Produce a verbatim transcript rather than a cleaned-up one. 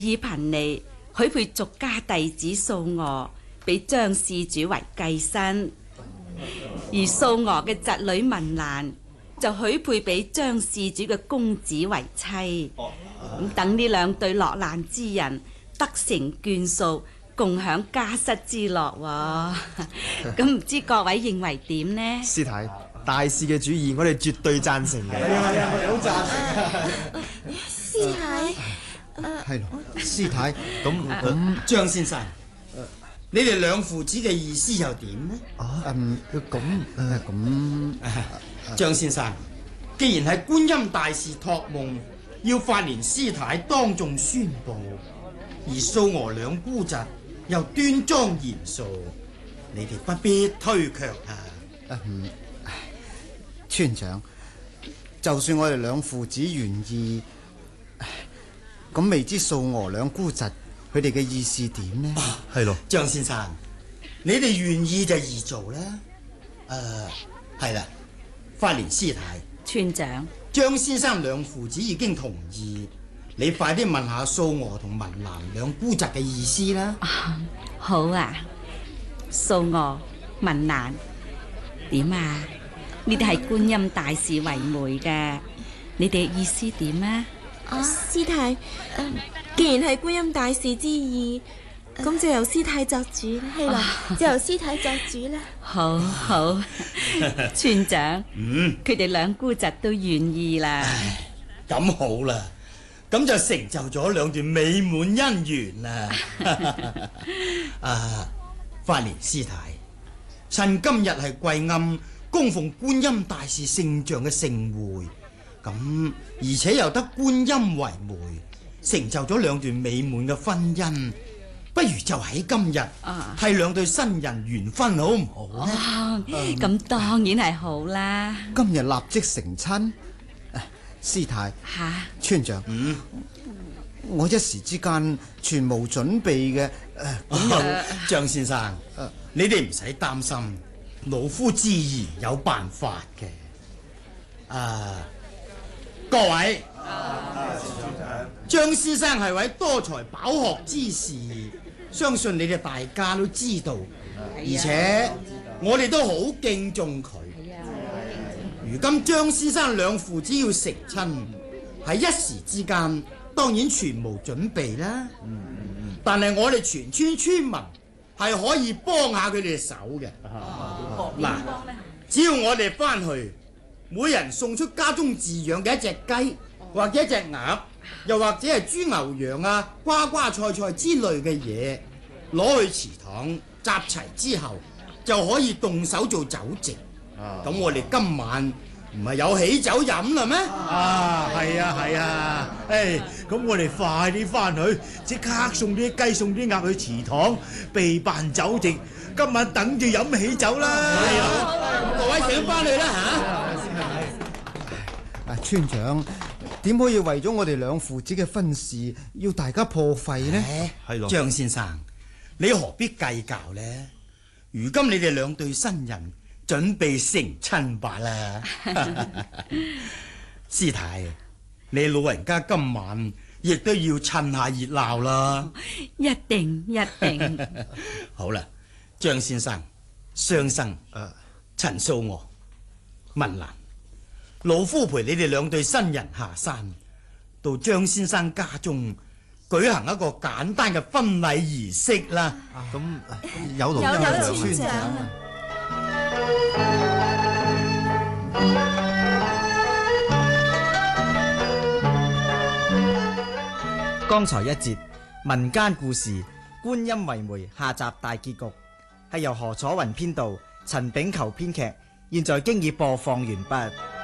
以貧利許配俗家弟子蘇娥俾張施主為繼身，而蘇娥嘅侄女文蘭就許配俾張施主嘅公子為妻。咁等呢兩對落難之人得成眷屬，共享家室之樂喎。咁唔知各位認為點呢？ 師太，大事嘅主意我哋絕對贊成嘅。係啊係啊，我哋好贊成。 師太。 係咯，師太， 咁咁張先生，你哋兩父子嘅意思又點呢？ 啊，嗯，咁誒咁， 張先生，既然係觀音大士託夢，要法蓮師太當眾宣佈，而蘇娥兩姑侄又端莊嚴肅，你哋不必推卻啊！ 嗯，村長，就算我哋兩父子願意。咁未知蘇娥兩姑侄佢哋嘅意思點呢？ 係咯， 張先生，你哋願意就易做啦。誒，係啦，法蓮師太， 村長， 張先生兩父子已經同意，你快啲問下蘇娥同文蘭兩姑侄嘅意思啦。 啊，好啊，蘇娥、文蘭，點啊？你哋係觀音大士為媒嘅，你哋嘅意思點啊？ 啊，師太，呃、既然係觀音大士之意，咁、呃、就由師太作主啦。係啦，啊、就由師太作主啦。 好好，村長， 嗯， 佢哋兩姑侄都願意啦。 咁好啦，咁就成就咗兩段美滿姻緣啦。啊，法蓮師太，趁今日係貴暗供奉觀音大士聖像嘅盛會。咁而且又得觀音為媒，成就咗兩段美滿嘅婚姻，不如就喺今日係兩對新人緣分，好唔好呢？ 哦，咁、嗯、當然係好啦。 今日立即成親，師太吓， 村長， 嗯， 我一時之間全無準備嘅。咁、 呃、張先生，呃、你哋唔使擔心，老夫自然有辦法嘅。啊！各位，張先生係位多才飽學之士，相信你哋大家都知道，而且我哋都好敬重佢。如今張先生兩父子要成親，喺一時之間，當然全無準備啦。但係我哋全村村民係可以幫下佢哋手嘅。嗱，只要我哋翻去，每人送出家中飼養嘅一隻雞，或者一隻鴨，又或者係豬牛羊啊、瓜瓜菜菜之類嘅嘢，攞去祠堂集齊之後，就可以動手做酒席。咁、啊、我哋今晚唔係有喜酒飲啦咩？ 啊，係啊係啊，誒，咁我哋快啲翻去，即刻送啲雞送啲鴨去祠堂備辦酒席，今晚等住飲喜酒啦。係啊， 各位請翻去啦嚇。 啊，村長，點可以為咗我哋兩父子嘅婚事要大家破費呢？ 係咯，張先生，你何必計較呢？如今你哋兩對新人準備成親吧啦。師太，你老人家今晚亦都要趁下熱鬧啦。 一定一定。 好啦，張先生、雙生、誒、陳蘇娥、文蘭，老夫陪你哋兩對新人下山，到張先生家中舉行一個簡單嘅婚禮儀式啦。 咁、啊、有勞有村長。 剛才一節民間故事《觀音為媒》下集大結局，係由何楚雲編導，陳炳球編劇，現在經已播放完畢。